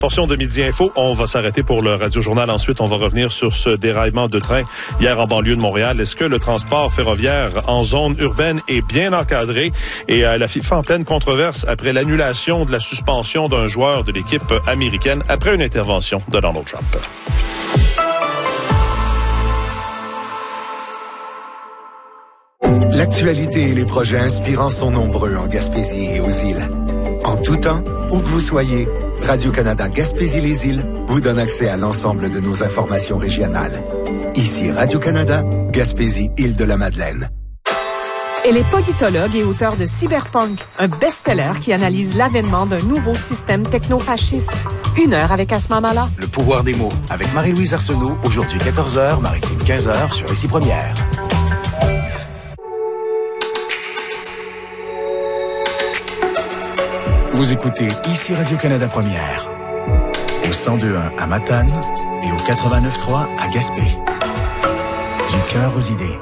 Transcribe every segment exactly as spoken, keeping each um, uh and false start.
Portion de Midi Info, on va s'arrêter pour le Radio-Journal. Ensuite, on va revenir sur ce déraillement de train hier en banlieue de Montréal. Est-ce que le transport ferroviaire en zone urbaine est bien encadré? Et euh, la FIFA en pleine controverse après l'annulation de la suspension d'un joueur de l'équipe américaine après une intervention de Donald Trump. L'actualité et les projets inspirants sont nombreux en Gaspésie et aux îles. En tout temps, où que vous soyez, Radio-Canada Gaspésie-les-Îles vous donne accès à l'ensemble de nos informations régionales. Ici Radio-Canada, Gaspésie-Île-de-la-Madeleine. Elle est politologue et auteure de Cyberpunk, un best-seller qui analyse l'avènement d'un nouveau système techno-fasciste. Une heure avec Asma Mala. Le pouvoir des mots, avec Marie-Louise Arsenault, aujourd'hui quatorze heures, Maritime quinze heures, sur Ici Première. Vous écoutez Ici Radio-Canada Première, au cent deux point un à Matane et au quatre-vingt-neuf point trois à Gaspé. Du cœur aux idées.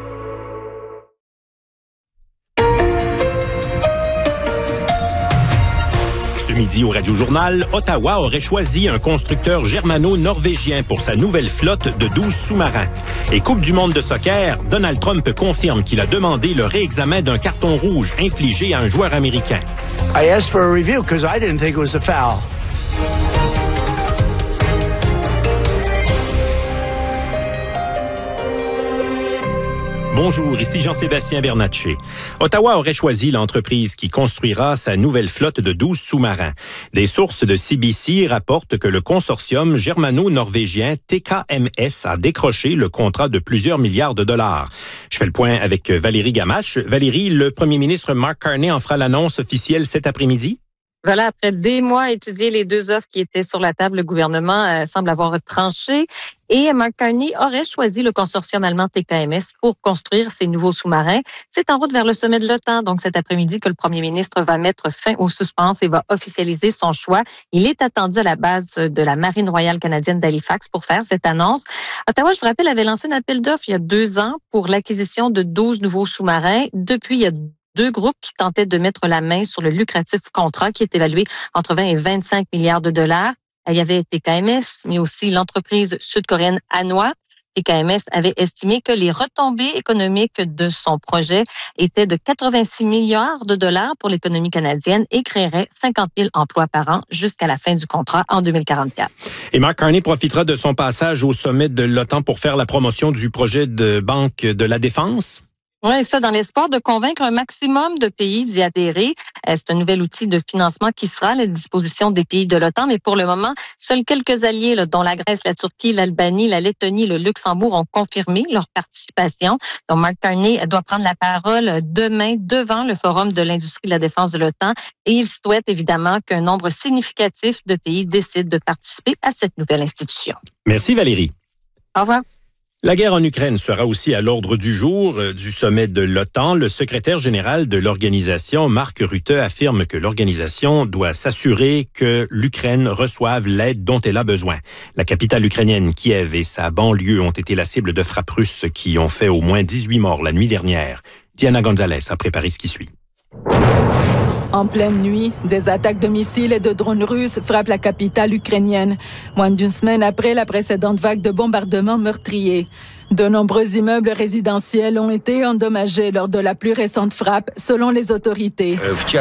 Ce midi au Radio-Journal, Ottawa aurait choisi un constructeur germano-norvégien pour sa nouvelle flotte de douze sous-marins. Et Coupe du monde de soccer, Donald Trump confirme qu'il a demandé le réexamen d'un carton rouge infligé à un joueur américain. I asked for a review because I didn't think it was a foul. Bonjour, ici Jean-Sébastien Bernatchez. Ottawa aurait choisi l'entreprise qui construira sa nouvelle flotte de douze sous-marins. Des sources de C B C rapportent que le consortium germano-norvégien T K M S a décroché le contrat de plusieurs milliards de dollars. Je fais le point avec Valérie Gamache. Valérie, le premier ministre Mark Carney en fera l'annonce officielle cet après-midi? Voilà, après des mois à étudier les deux offres qui étaient sur la table, le gouvernement euh, semble avoir tranché et Mark Carney aurait choisi le consortium allemand T K M S pour construire ces nouveaux sous-marins. C'est en route vers le sommet de l'OTAN, donc cet après-midi que le premier ministre va mettre fin au suspense et va officialiser son choix. Il est attendu à la base de la Marine royale canadienne d'Halifax pour faire cette annonce. Ottawa, je vous rappelle, avait lancé un appel d'offres il y a deux ans pour l'acquisition de douze nouveaux sous-marins. Depuis, il y a deux groupes qui tentaient de mettre la main sur le lucratif contrat qui est évalué entre vingt et vingt-cinq milliards de dollars. Il y avait T K M S, mais aussi l'entreprise sud-coréenne Hanwha. T K M S avait estimé que les retombées économiques de son projet étaient de quatre-vingt-six milliards de dollars pour l'économie canadienne et créerait cinquante mille emplois par an jusqu'à la fin du contrat en deux mille quarante-quatre. Et Mark Carney profitera de son passage au sommet de l'OTAN pour faire la promotion du projet de banque de la défense? Oui, ça, dans l'espoir de convaincre un maximum de pays d'y adhérer. C'est un nouvel outil de financement qui sera à la disposition des pays de l'OTAN, mais pour le moment, seuls quelques alliés, là, dont la Grèce, la Turquie, l'Albanie, la Lettonie, le Luxembourg, ont confirmé leur participation. Donc, Mark Carney doit prendre la parole demain devant le Forum de l'industrie de la défense de l'OTAN et il souhaite évidemment qu'un nombre significatif de pays décident de participer à cette nouvelle institution. Merci Valérie. Au revoir. La guerre en Ukraine sera aussi à l'ordre du jour du sommet de l'OTAN. Le secrétaire général de l'organisation, Mark Rutte, affirme que l'organisation doit s'assurer que l'Ukraine reçoive l'aide dont elle a besoin. La capitale ukrainienne, Kiev, et sa banlieue ont été la cible de frappes russes qui ont fait au moins dix-huit morts la nuit dernière. Diana Gonzalez a préparé ce qui suit. En pleine nuit, des attaques de missiles et de drones russes frappent la capitale ukrainienne, moins d'une semaine après la précédente vague de bombardements meurtriers. De nombreux immeubles résidentiels ont été endommagés lors de la plus récente frappe, selon les autorités.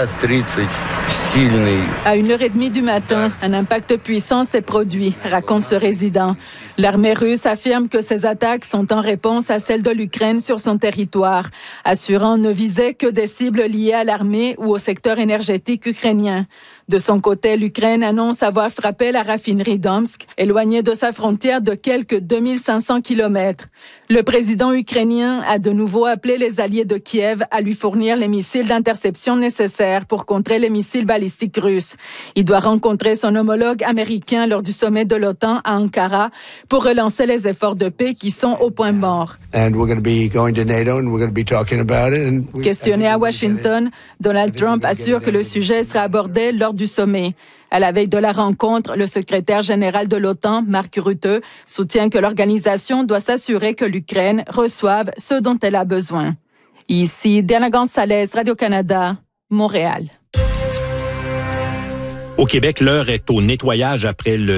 À une heure et demie du matin, un impact puissant s'est produit, raconte ce résident. L'armée russe affirme que ces attaques sont en réponse à celles de l'Ukraine sur son territoire, assurant ne viser que des cibles liées à l'armée ou au secteur énergétique ukrainien. De son côté, l'Ukraine annonce avoir frappé la raffinerie d'Omsk, éloignée de sa frontière de quelques deux mille cinq cents kilomètres. Le président ukrainien a de nouveau appelé les alliés de Kiev à lui fournir les missiles d'interception nécessaires pour contrer les missiles balistiques russes. Il doit rencontrer son homologue américain lors du sommet de l'OTAN à Ankara pour relancer les efforts de paix qui sont au point mort. Questionné à Washington, Donald Trump assure que le sujet sera abordé lors du sommet. À la veille de la rencontre, le secrétaire général de l'OTAN, Mark Rutte, soutient que l'organisation doit s'assurer que l'Ukraine reçoive ce dont elle a besoin. Ici, Diana Gonzalez, Radio-Canada, Montréal. Au Québec, l'heure est au nettoyage après le